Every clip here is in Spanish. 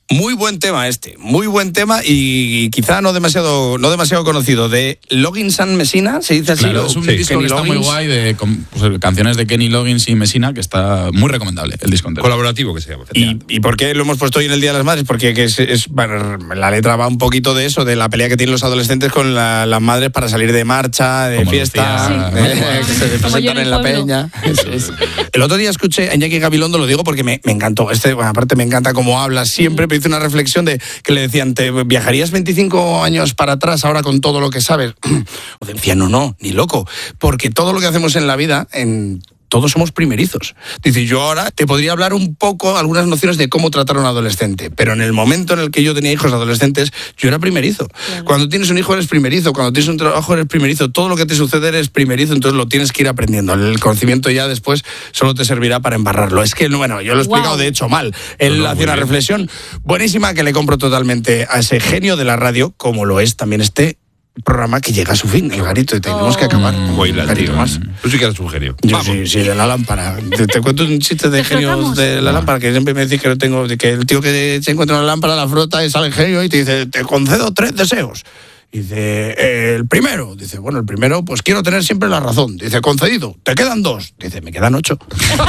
Muy buen tema muy buen tema y quizá no demasiado conocido, de Loggins and Messina, se dice así. Claro, es un disco Kenny que está Loggins. muy guay, de canciones de Kenny Loggins y Messina, que está muy recomendable, el disco entero. Colaborativo que se llama. ¿Y por qué lo hemos puesto hoy en el Día de las Madres? Porque bueno, la letra va un poquito de eso, de la pelea que tienen los adolescentes con las madres para salir de marcha, de como fiesta, Lucía, que se presentan en la peña. El otro día escuché a Iñaki Gabilondo, lo digo porque me encantó. Bueno, aparte me encanta cómo habla siempre, pero hice una reflexión de que le decían, ¿te viajarías 25 años para atrás ahora con todo lo que sabes? O decía, no, ni loco, porque todo lo que hacemos en la vida, todos somos primerizos. Dice, yo ahora te podría hablar un poco, algunas nociones de cómo tratar a un adolescente, pero en el momento en el que yo tenía hijos adolescentes, yo era primerizo. Claro. Cuando tienes un hijo eres primerizo, cuando tienes un trabajo eres primerizo, todo lo que te sucede eres primerizo, entonces lo tienes que ir aprendiendo. El conocimiento ya después solo te servirá para embarrarlo. Es que, bueno, yo lo he explicado de hecho mal. Él hacía una reflexión buenísima que le compro totalmente a ese genio de la radio, como lo es también este programa que llega a su fin, el Garito, y tenemos que acabar. Garito más. Tú sí que eres un genio. Yo sí, de la lámpara. Te cuento un chiste de genios de la lámpara, que siempre me decís que no tengo, que el tío que se encuentra en la lámpara la frota y sale el genio y te dice, te concedo 3 deseos. Y dice, el primero, dice, bueno, el primero, pues quiero tener siempre la razón. Dice, concedido, te quedan 2. Dice, me quedan 8.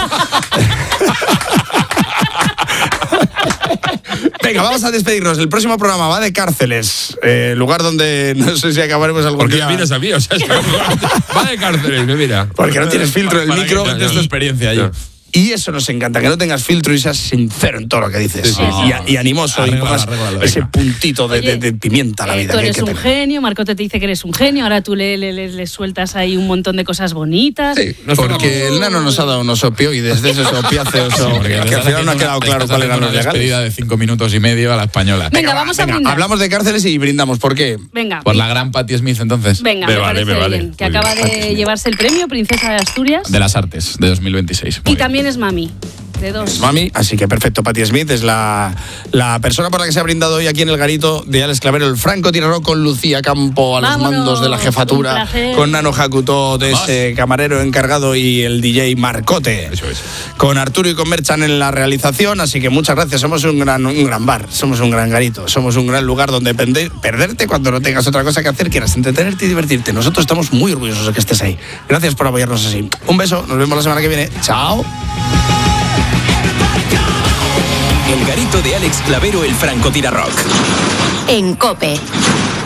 Venga, vamos a despedirnos. El próximo programa va de cárceles, lugar donde no sé si acabaremos algún porque día. Porque me miras a mí, o sea, va de cárceles, me mira. Porque no tienes filtro en el micro. Que tu experiencia allí. Y eso nos encanta, que no tengas filtro y seas sincero en todo lo que dices. Sí. Y animoso, y pongas ese puntito de pimienta a la vida. Tú eres un genio, Marcote te dice que eres un genio, ahora tú le sueltas ahí un montón de cosas bonitas. Sí, porque el nano nos ha dado unos opioides de esos opiáceos, que al final no ha quedado claro cuál era la despedida de 5 minutos y medio a la española. Venga, vamos a brindar. Hablamos de cárceles y brindamos. ¿Por qué? Venga. Por la gran Patti Smith, entonces. Venga, me parece bien. Que acaba de llevarse el premio Princesa de Asturias. De las Artes, de 2026. Y también es mami. De 2. Mami, así que perfecto. Patti Smith es la persona por la que se ha brindado hoy aquí en el Garito de Alex Clavero, el francotirador, con Lucía Campo a los mandos de la jefatura, con Nano Jacuto de ese camarero encargado y el DJ Marcote. Eso es. Con Arturo y con Merchan en la realización, así que muchas gracias. Somos un gran bar, somos un gran Garito, somos un gran lugar donde perderte cuando no tengas otra cosa que hacer, quieras entretenerte y divertirte. Nosotros estamos muy orgullosos de que estés ahí. Gracias por apoyarnos así. Un beso, nos vemos la semana que viene. Chao. El Garito de Alex Clavero, el francotirador. En COPE.